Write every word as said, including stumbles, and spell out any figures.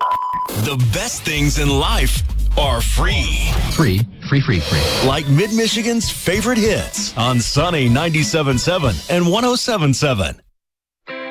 The best things in life are free. Free, free, free, free. Like Mid-Michigan's favorite hits on Sunny ninety-seven point seven and one oh seven point seven.